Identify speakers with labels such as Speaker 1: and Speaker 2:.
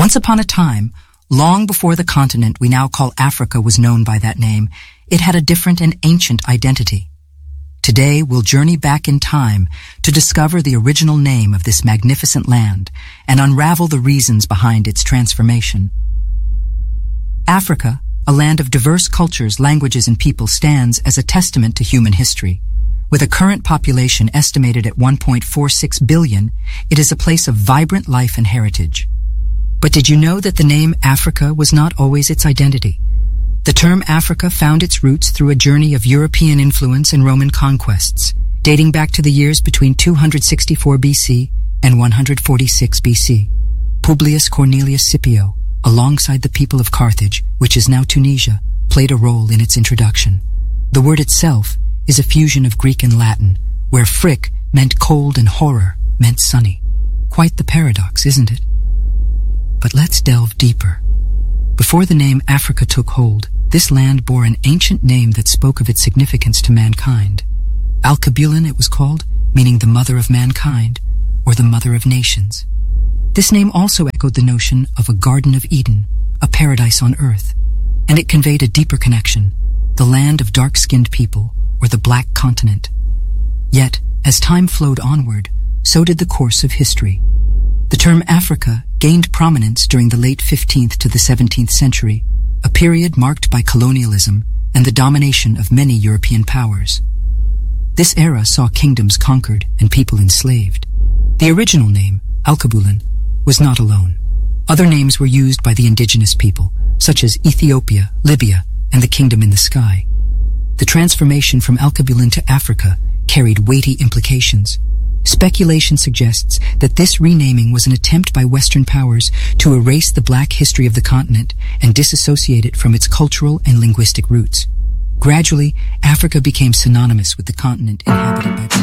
Speaker 1: Once upon a time, long before the continent we now call Africa was known by that name, it had a different and ancient identity. Today we'll journey back in time to discover the original name of this magnificent land and unravel the reasons behind its transformation. Africa, a land of diverse cultures, languages, and people, stands as a testament to human history. With a current population estimated at 1.46 billion, it is a place of vibrant life and heritage. But did you know that the name Africa was not always its identity? The term Africa found its roots through a journey of European influence and Roman conquests, dating back to the years between 264 BC and 146 BC. Publius Cornelius Scipio, alongside the people of Carthage, which is now Tunisia, played a role in its introduction. The word itself is a fusion of Greek and Latin, where fric meant cold and horror meant sunny. Quite the paradox, isn't it? But let's delve deeper. Before the name Africa took hold, this land bore an ancient name that spoke of its significance to mankind. Alkebulan it was called, meaning the mother of mankind, or the mother of nations. This name also echoed the notion of a Garden of Eden, a paradise on earth, and it conveyed a deeper connection, the land of dark-skinned people, or the Black Continent. Yet, as time flowed onward, so did the course of history. The term Africa gained prominence during the late 15th to the 17th century, a period marked by colonialism and the domination of many European powers. This era saw kingdoms conquered and people enslaved. The original name, Alkebulan, was not alone. Other names were used by the indigenous people, such as Ethiopia, Libya, and the Kingdom in the Sky. The transformation from Alkebulan to Africa carried weighty implications. Speculation suggests that this renaming was an attempt by Western powers to erase the Black history of the continent and disassociate it from its cultural and linguistic roots. Gradually, Africa became synonymous with the continent inhabited by